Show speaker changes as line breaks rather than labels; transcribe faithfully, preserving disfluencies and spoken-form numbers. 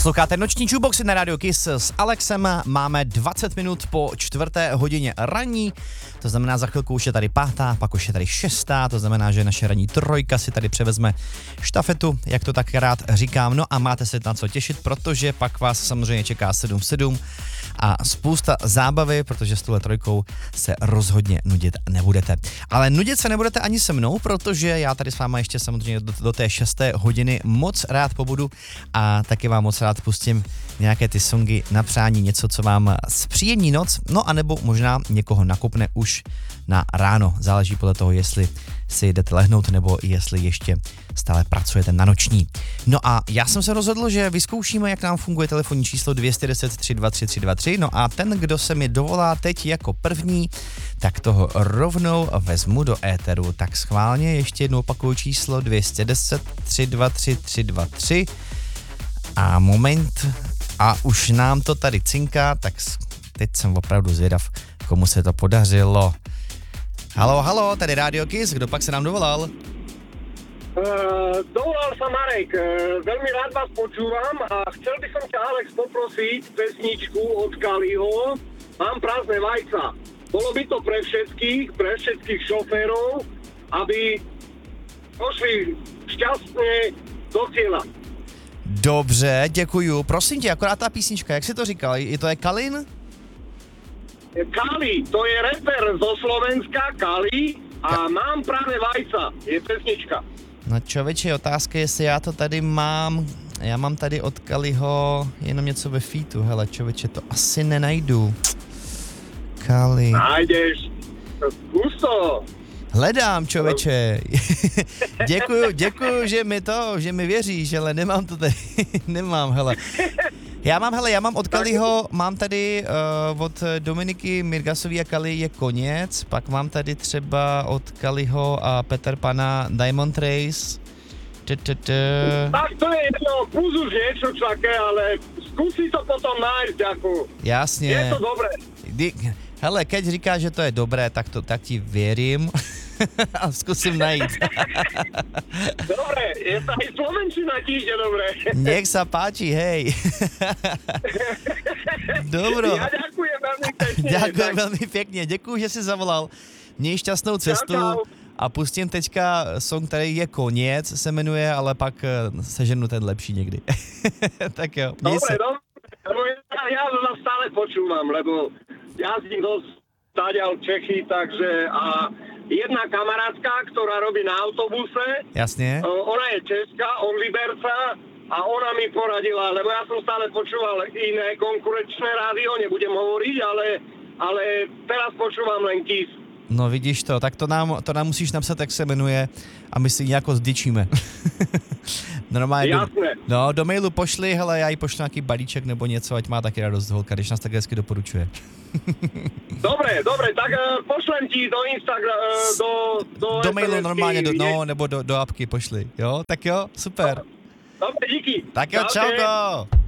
Posloucháte Noční jukeboxy na Radio Kiss s Alexem. Máme dvacet minut po čtvrté hodině ranní, to znamená za chvilku už je tady pátá, pak už je tady šestá, to znamená, že naše ranní trojka si tady převezme štafetu, jak to tak rád říkám. No a máte se na co těšit, protože pak vás samozřejmě čeká sedm sedm a spousta zábavy, protože s touhle trojkou se rozhodně nudit nebudete. Ale nudit se nebudete ani se mnou, protože já tady s váma ještě samozřejmě do, do té šesté hodiny moc rád pobudu a taky vám moc rád pustím nějaké ty songy na přání, něco, co vám zpříjemní noc, no a nebo možná někoho nakopne už na ráno. Záleží podle toho, jestli si jdete lehnout nebo jestli ještě stále pracujete na noční. No a já jsem se rozhodl, že vyzkoušíme, jak nám funguje telefonní číslo dvě deset tři dva tři tři dva tři. No a ten, kdo se mi dovolá teď jako první, tak toho rovnou vezmu do éteru. Tak schválně ještě jednou opakuju číslo dvě deset tři dva tři tři dva tři. A moment, a už nám to tady cinká, tak teď jsem opravdu zvědav, komu se to podařilo. Halo, halo, tady Radio Kiss, kdo pak se nám dovolal?
Uh, dovolal sa Marek, uh, veľmi rád vás počúvam a chcel by som ťa, Alex, poprosiť pesničku od Kaliho Mám prázdne vajca. Bolo by to pre všetkých, pre všetkých šoférov, aby pošli šťastne do cieľa.
Dobře, děkuju. Prosím tě, akorát ta písnička, jak jsi to říkal, je to je Kalin?
Kali, to je rapper zo Slovenska, Kali, a Ka- Mám práve vajca, je pesnička.
No člověče, otázka je, jestli já to tady mám, já mám tady od Kaliho jenom něco ve featu, hele člověče, to asi nenajdu. Kali.
Nájdeš, zkus to.
Hledám, člověče. děkuju, děkuju, že mi to, že mi věříš, ale nemám to tady, nemám, hele. Já mám, hele, já mám od Kaliho, mám tady uh, od Dominiky Mirgasový a Kali je Konec, pak mám tady třeba od Kaliho a Peter Pana Diamond Race.
Tak to je jedno, plus už niečo čaké, ale skúsi to potom nájsť, ako.
Jasně.
Je to dobré.
Hele, keď říkáš, že to je dobré, tak, to, tak ti věřím a zkusím najít.
Dobre, je to aj slovenčina tiež je dobré.
Nech sa páči, hej. Dobro.
Ja ďakujem veľmi pekne.
Ďakujem
tak.
veľmi pekne, děkuju, že jsi zavolal. Měj šťastnou cestu.
Čau, čau.
A pustím teďka song, který je Koniec, se jmenuje, ale pak seženu ten lepší někdy. Tak jo, měj
Dobre,
se.
dobre, lebo ja, ja vás stále počúvam, lebo jazdím dosť stáďal Čechy, takže a jedna kamarátka, ktorá robí na autobuse,
Jasně.
ona je česká, on Liberca a ona mi poradila, lebo ja som stále počúval iné konkurenčné rádio, nebudem hovoriť, ale, ale teraz počúvam len Kiss.
No vidíš to, tak to nám, to nám musíš napsat, jak se jmenuje a my si ji nějako zdičíme. Normálně do, no, do mailu pošli, hele, já jí pošlu nějaký balíček nebo něco, ať má taky radost holka, když nás tak hezky doporučuje.
Dobre, dobre, tak uh, pošlem ti do Instagram, uh, do... Do,
do mailu normálně, do, no, nebo do, do apky pošli, jo? Tak jo, super.
Dobre, díky.
Tak jo,
Čaute.
čauko.